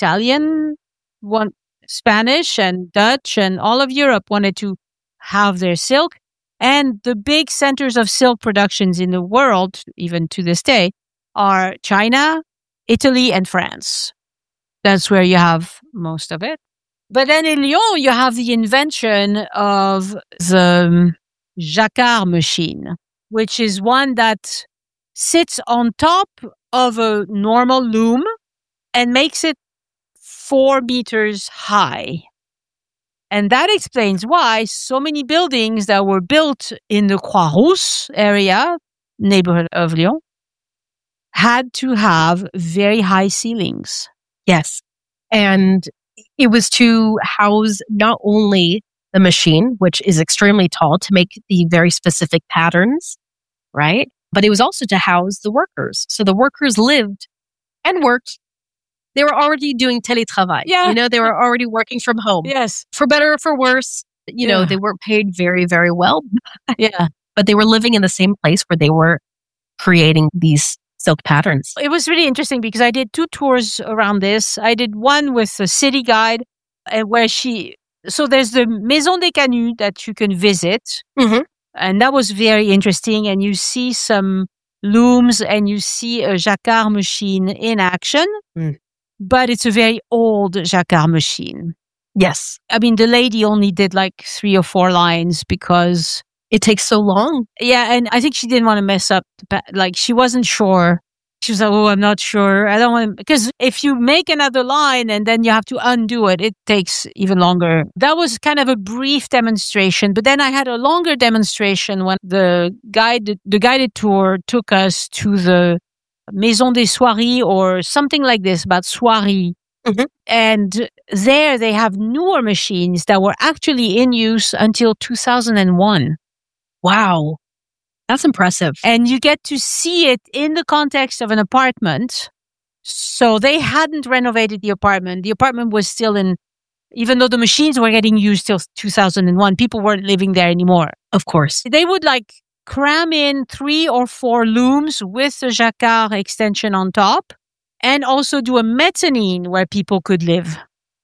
Spanish and Dutch and all of Europe wanted to have their silk. And the big centers of silk productions in the world, even to this day, are China, Italy, and France. That's where you have most of it. But then in Lyon, you have the invention of the jacquard machine, which is one that sits on top of a normal loom and makes it 4 meters high. And that explains why so many buildings that were built in the Croix-Rousse area, neighborhood of Lyon, had to have very high ceilings.
Yes. And it was to house not only the machine, which is extremely tall to make the very specific patterns, right? But it was also to house the workers. So the workers lived and worked. They were already doing télétravail.
Yeah.
They were already working from home.
Yes.
For better or for worse, they weren't paid very, very well.
Yeah.
But they were living in the same place where they were creating these silk patterns.
It was really interesting because I did 2 tours around this. I did one with a city guide so there's the Maison des Canuts that you can visit.
Mm-hmm.
And that was very interesting. And you see some looms and you see a jacquard machine in action.
Mm.
But it's a very old jacquard machine.
Yes.
The lady only did like 3 or 4 lines because...
It takes so long.
Yeah, and I think she didn't want to mess up. She wasn't sure. She was like, I'm not sure. I don't want to... Because if you make another line and then you have to undo it, it takes even longer. That was kind of a brief demonstration. But then I had a longer demonstration when the guided tour took us to the Maison des Soieries or something like this, about soieries.
Mm-hmm.
And there they have newer machines that were actually in use until 2001.
Wow. That's impressive.
And you get to see it in the context of an apartment. So they hadn't renovated the apartment. The apartment was still even though the machines were getting used till 2001, people weren't living there anymore.
Of course.
They would cram in 3 or 4 looms with the jacquard extension on top, and also do a mezzanine where people could live.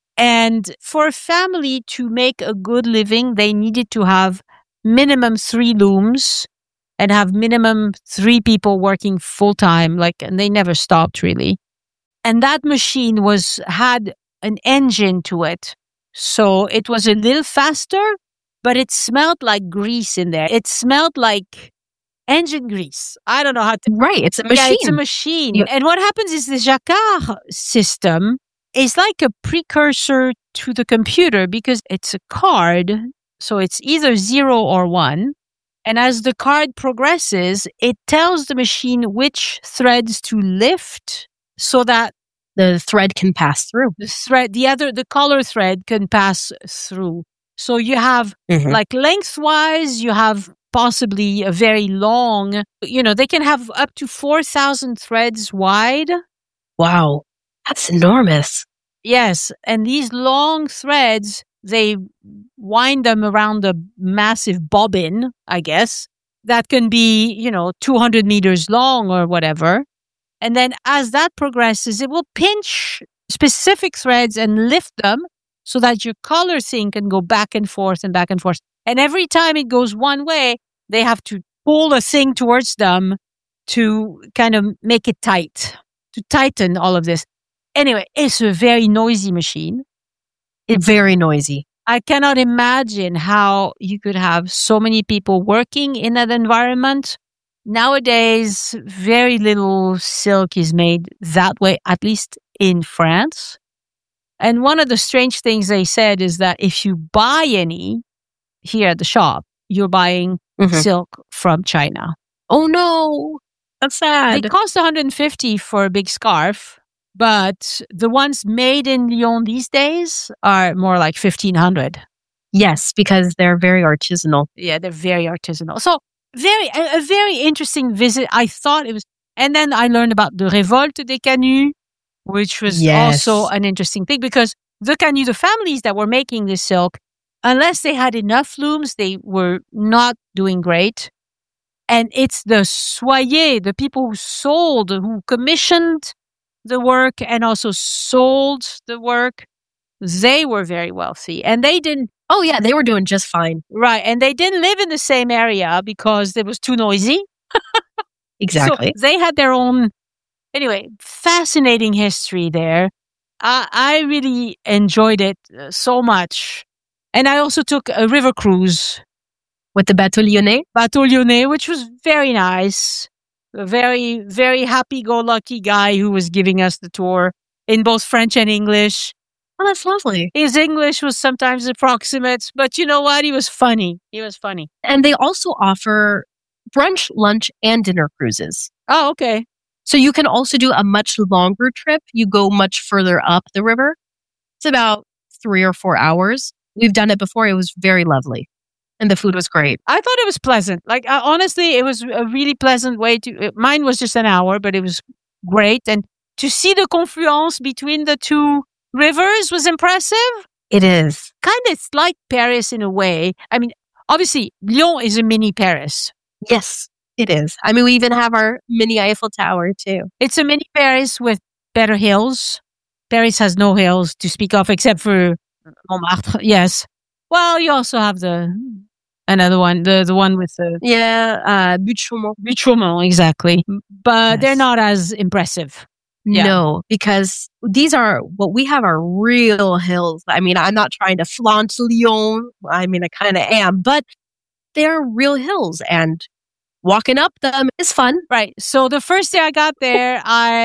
And for a family to make a good living, they needed to have minimum 3 looms and have minimum 3 people working full time, and they never stopped really. And that machine had an engine to it. So it was a little faster, but it smelled like grease in there. It smelled like engine grease. I don't know how to...
Right, it's a machine.
Yeah, it's a machine. Yeah. And what happens is the jacquard system is like a precursor to the computer because it's a card. So it's either 0 or 1. And as the card progresses, it tells the machine which threads to lift so that
the thread can pass through.
The color thread can pass through. So you have lengthwise, you have possibly a very long, they can have up to 4,000 threads wide.
Wow. That's enormous.
Yes. And these long threads, they wind them around a massive bobbin, I guess, that can be, 200 meters long or whatever. And then as that progresses, it will pinch specific threads and lift them so that your color thing can go back and forth and back and forth. And every time it goes one way, they have to pull a thing towards them to kind of make it tight, to tighten all of this. Anyway, it's a very noisy machine.
It's very noisy.
I cannot imagine how you could have so many people working in that environment. Nowadays, very little silk is made that way, at least in France. And one of the strange things they said is that if you buy any here at the shop, you're buying silk from China.
Oh no, that's sad.
They cost 150 for a big scarf, but the ones made in Lyon these days are more like 1,500.
Yes, because they're very artisanal.
Yeah, they're very artisanal. So a very interesting visit. I thought it was, and then I learned about the Révolte des Canuts, which was also an interesting thing because the Canut, the families that were making this silk, unless they had enough looms, they were not doing great. And it's the soyers, the people who commissioned the work and also sold the work. They were very wealthy and they didn't.
Oh yeah, they were doing just fine.
Right. And they didn't live in the same area because it was too noisy.
Exactly.
So they had their own, anyway, fascinating history there. I really enjoyed it so much. And I also took a river cruise.
With the Bateau Lyonnais?
Bateau Lyonnais, which was very nice. A very, very happy-go-lucky guy who was giving us the tour in both French and English.
Oh, that's lovely.
His English was sometimes approximate, but you know what? He was funny.
And they also offer brunch, lunch, and dinner cruises.
Oh, okay.
So you can also do a much longer trip. You go much further up the river. It's about 3 or 4 hours. We've done it before. It was very lovely. And the food was great.
I thought it was pleasant. Honestly, it was a really pleasant way mine was just an hour, but it was great. And to see the confluence between the two rivers was impressive.
It is.
Kind of like Paris in a way. I mean, obviously, Lyon is a mini Paris.
Yes, it is. I mean, we even have our mini Eiffel Tower, too.
It's a mini Paris with better hills. Paris has no hills to speak of except for Montmartre. Yes. Well, you also have another one, the one with the...
Yeah, Butte-Chaumont.
Butte-Chaumont, exactly. But they're not as impressive.
Yeah. No, because what we have are real hills. I mean, I'm not trying to flaunt Lyon. I mean, I kind of am, but they're real hills and walking up them is fun.
Right. So the first day I got there,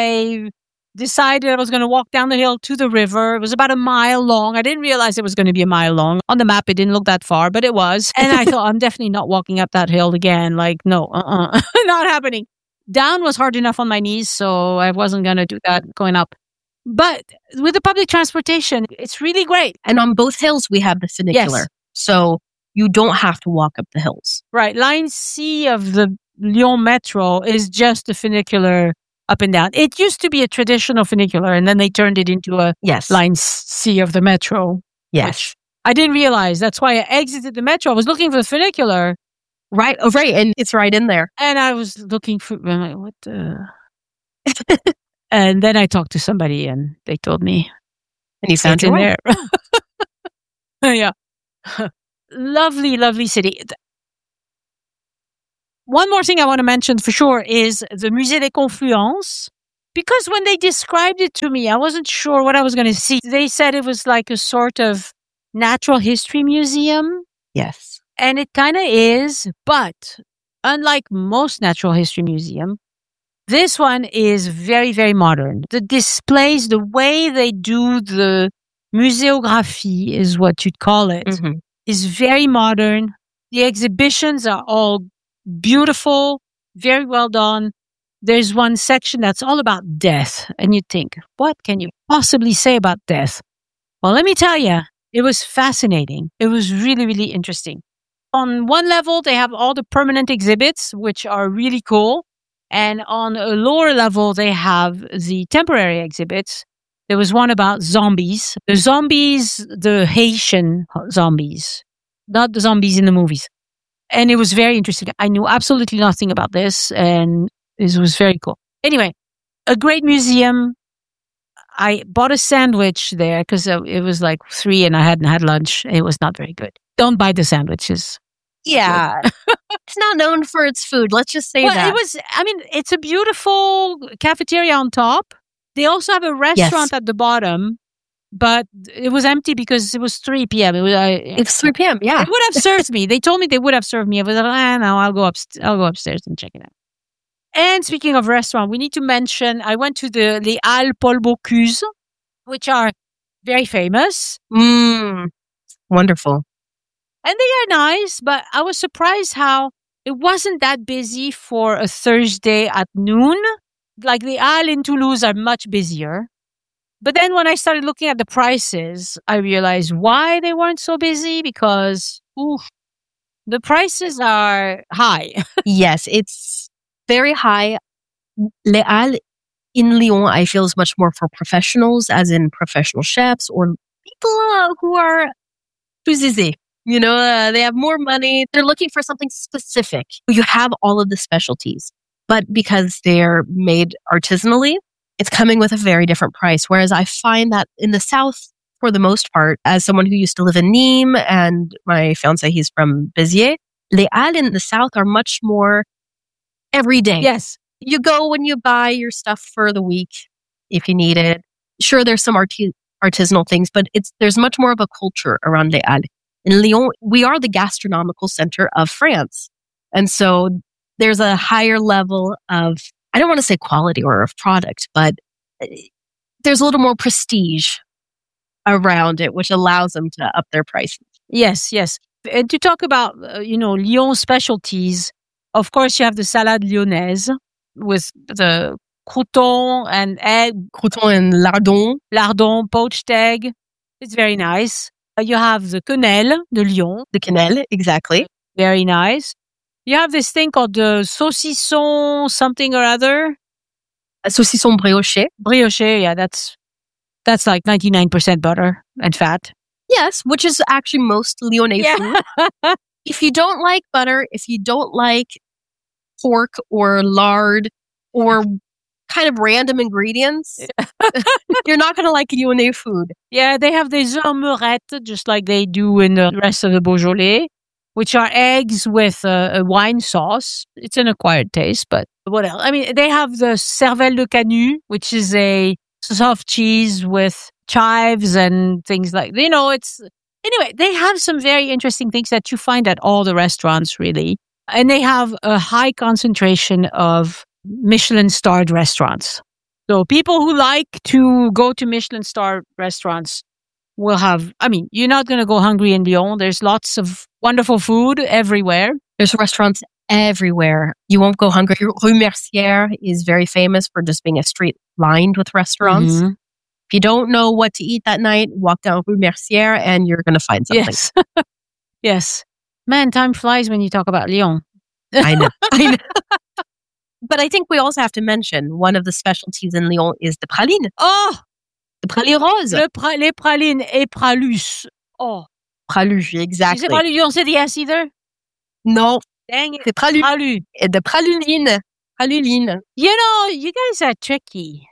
I decided I was going to walk down the hill to the river. It was about a mile long. I didn't realize it was going to be a mile long. On the map, it didn't look that far, but it was. And I thought, I'm definitely not walking up that hill again. No, not happening. Down was hard enough on my knees, so I wasn't going to do that going up. But with the public transportation, it's really great.
And on both hills, we have the funicular.
Yes.
So you don't have to walk up the hills.
Right. Line C of the Lyon Metro is just a funicular up and down. It used to be a traditional funicular, and then they turned it into a Line C of the Metro.
Yes.
I didn't realize. That's why I exited the Metro. I was looking for the funicular.
Right. Oh, right. And it's right in there.
And I was looking for, I'm like, what the? And then I talked to somebody and they told me.
And you found
it's in
your way.
there. Yeah. Lovely, lovely city. One more thing I want to mention for sure is the Musée des Confluences. Because when they described it to me, I wasn't sure what I was going to see. They said it was like a sort of natural history museum.
Yes.
And it kind of is, but unlike most natural history museum, this one is very, very modern. The displays, the way they do the museographie is what you'd call it, is very modern. The exhibitions are all beautiful, very well done. There's one section that's all about death. And you think, what can you possibly say about death? Well, let me tell you, it was fascinating. It was really, really interesting. On one level, they have all the permanent exhibits, which are really cool. And on a lower level, they have the temporary exhibits. There was one about zombies. The Haitian zombies, not the zombies in the movies. And it was very interesting. I knew absolutely nothing about this, and it was very cool. Anyway, a great museum. I bought a sandwich there because it was like 3 and I hadn't had lunch. It was not very good. Don't buy the sandwiches.
Yeah. It's not known for its food. Let's just say that.
It's a beautiful cafeteria on top. They also have a restaurant at the bottom, but it was empty because it was 3 p.m. It was
3 p.m. Yeah.
They would have served me. They told me they would have served me. I was like, no, I'll go upstairs and check it out. And speaking of restaurant, we need to mention, I went to the Les Halles Paul Bocuse, which are very famous.
Wonderful.
And they are nice, but I was surprised how it wasn't that busy for a Thursday at noon. Like the Halles in Toulouse are much busier. But then when I started looking at the prices, I realized why they weren't so busy because the prices are high.
Yes, it's very high. Les Halles in Lyon, I feel, is much more for professionals, as in professional chefs or people who are plus aisés. You know, they have more money. They're looking for something specific. You have all of the specialties, but because they're made artisanally, it's coming with a very different price. Whereas I find that in the South, for the most part, as someone who used to live in Nîmes and my fiancé, he's from Béziers, Les Halles in the South are much more every day.
Yes.
You go when you buy your stuff for the week if you need it. Sure, there's some artisanal things, but there's much more of a culture around Les Halles. In Lyon, we are the gastronomical center of France. And so there's a higher level of, I don't want to say quality or of product, but there's a little more prestige around it, which allows them to up their prices.
Yes, yes. And to talk about, Lyon specialties, of course, you have the salade lyonnaise with the crouton and egg.
Crouton and lardon.
Lardon, poached egg. It's very nice. You have the quenelle de Lyon.
The quenelle, exactly.
Very nice. You have this thing called the saucisson something or other.
A saucisson brioché.
Brioché, yeah, that's like 99% butter and fat.
Yes, which is actually most Lyonnais food. If you don't like butter, if you don't like pork or lard or kind of random ingredients, you're not going to like Lyonnais food.
Yeah, they have des amourettes, just like they do in the rest of the Beaujolais, which are eggs with a wine sauce. It's an acquired taste, but what else? I mean, they have the cervelle de canut, which is a soft cheese with chives and things like, anyway, they have some very interesting things that you find at all the restaurants, really. And they have a high concentration of Michelin-starred restaurants. So people who like to go to Michelin-starred restaurants will have, you're not going to go hungry in Lyon. There's lots of wonderful food everywhere.
There's restaurants everywhere. You won't go hungry. Rue Mercière is very famous for just being a street lined with restaurants.
Mm-hmm.
If you don't know what to eat that night, walk down Rue Mercière and you're going to find something.
Yes. Yes. Man, time flies when you talk about Lyon.
I know. But I think we also have to mention one of the specialties in Lyon is the praline.
Oh!
The praline rose.
Les pralines et pralus. Oh.
Pralus, exactly.
You say pralus, you don't say the S either?
No.
Dang it.
C'est de praluline. Praluline.
You know, you guys are tricky.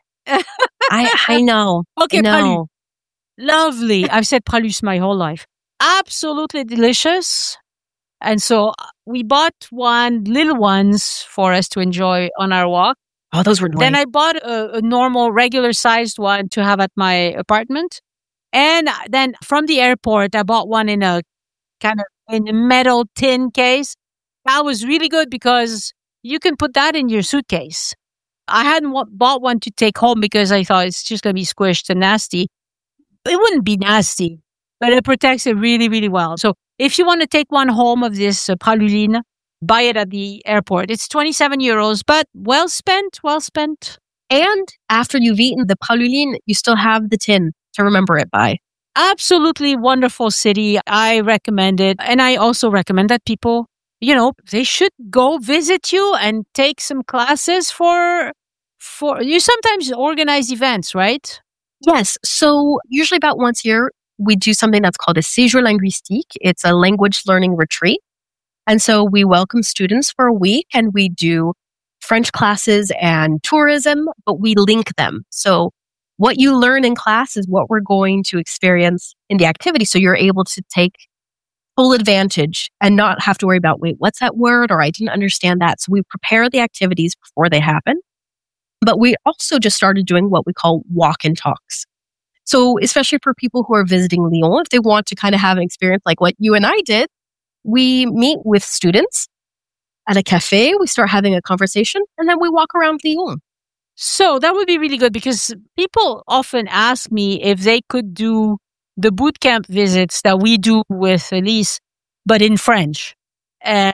I know.
Okay,
I know.
pralu. Lovely. I've said pralus my whole life. Absolutely delicious. And so we bought little ones for us to enjoy on our walk.
Oh, those were nice.
Then I bought a normal, regular-sized one to have at my apartment. And then from the airport, I bought one in a kind of in a metal tin case. That was really good because you can put that in your suitcase. I hadn't bought one to take home because I thought it's just going to be squished and nasty. It wouldn't be nasty, but it protects it really, really well. So if you want to take one home of this praluline, buy it at the airport. It's 27 euros, but well spent.
And after you've eaten the praluline, you still have the tin to remember it by.
Absolutely wonderful city. I recommend it. And I also recommend that people, they should go visit you and take some classes for you sometimes organize events, right?
Yes. So usually about once a year, we do something that's called a séjour linguistique. It's a language learning retreat. And so we welcome students for a week and we do French classes and tourism, but we link them. So what you learn in class is what we're going to experience in the activity. So you're able to take full advantage and not have to worry about, wait, what's that word? Or I didn't understand that. So we prepare the activities before they happen. But we also just started doing what we call walk and talks. So especially for people who are visiting Lyon, if they want to kind of have an experience like what you and I did, we meet with students at a cafe, we start having a conversation, and then we walk around Lyon.
So that would be really good because people often ask me if they could do the boot camp visits that we do with Elise, but in French. And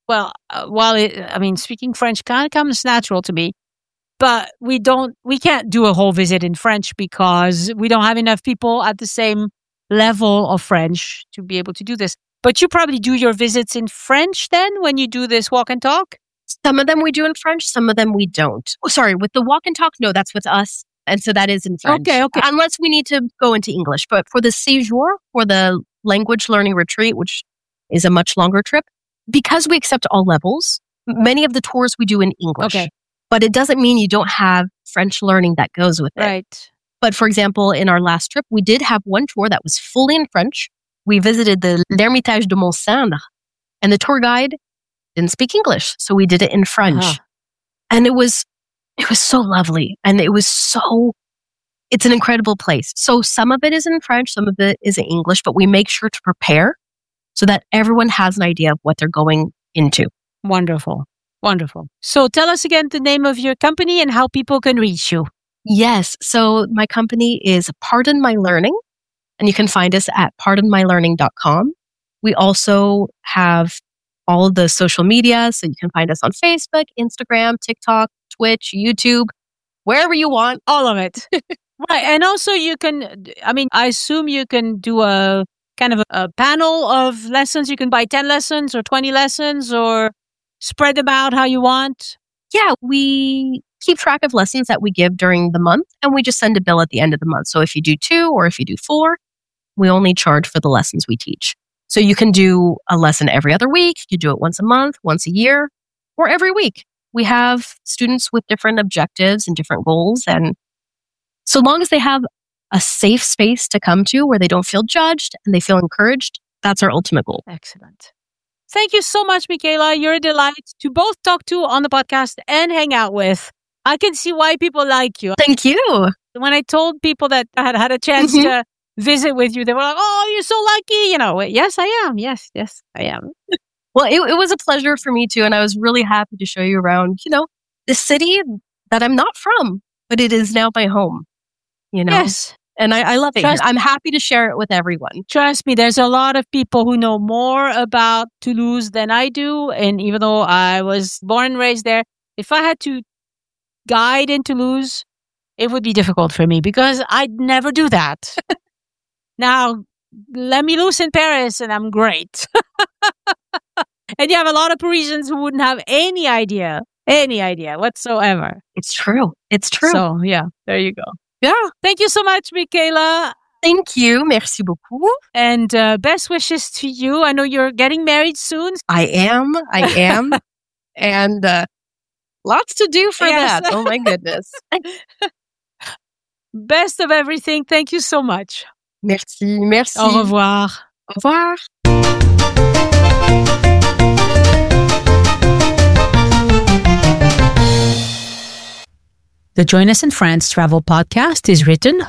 speaking French kind of comes natural to me, but we can't do a whole visit in French because we don't have enough people at the same level of French to be able to do this. But you probably do your visits in French then when you do this walk and talk?
Some of them we do in French, some of them we don't. Oh, sorry, with the walk and talk, no, that's with us. And so that is in French.
Okay.
Unless we need to go into English. But for the séjour, for the language learning retreat, which is a much longer trip, because we accept all levels, many of the tours we do in English.
Okay. But
it doesn't mean you don't have French learning that goes with it.
Right.
But for example, in our last trip, we did have one tour that was fully in French. We visited the L'Ermitage de Mont-Saint, and the tour guide didn't speak English, so we did it in French.
Uh-huh.
And it was so lovely, and it's an incredible place. So some of it is in French, some of it is in English, but we make sure to prepare so that everyone has an idea of what they're going into.
Wonderful. So tell us again the name of your company and how people can reach you.
Yes, so my company is Pardon My Learning. And you can find us at pardonmylearning.com. We also have all of the social media. So you can find us on Facebook, Instagram, TikTok, Twitch, YouTube, wherever you want.
All of it. Right. And also I assume you can do a kind of a panel of lessons. You can buy 10 lessons or 20 lessons or spread them out how you want.
Yeah, we keep track of lessons that we give during the month and we just send a bill at the end of the month. So if you do 2 or if you do 4, we only charge for the lessons we teach. So you can do a lesson every other week. You do it once a month, once a year, or every week. We have students with different objectives and different goals. And so long as they have a safe space to come to where they don't feel judged and they feel encouraged, that's our ultimate goal.
Excellent. Thank you so much, Michaela. You're a delight to both talk to on the podcast and hang out with. I can see why people like you.
Thank you.
When I told people that I had a chance to visit with you, they were like, oh, you're so lucky. Yes, I am. Yes, I am.
Well, it was a pleasure for me too. And I was really happy to show you around, this city that I'm not from, but it is now my home,
Yes.
And I love it. I'm happy to share it with everyone.
Trust me, there's a lot of people who know more about Toulouse than I do. And even though I was born and raised there, if I had to guide in Toulouse, it would be difficult for me because I'd never do that. Now, let me loose in Paris and I'm great. And you have a lot of Parisians who wouldn't have any idea whatsoever.
It's true.
So, yeah, there you go.
Yeah.
Thank you so much, Michaela.
Thank you. Merci beaucoup.
And best wishes to you. I know you're getting married soon.
I am. And lots to do for that. Oh, my goodness.
Best of everything. Thank you so much.
Merci.
Au revoir.
Au revoir.
The Join Us in France travel podcast is written,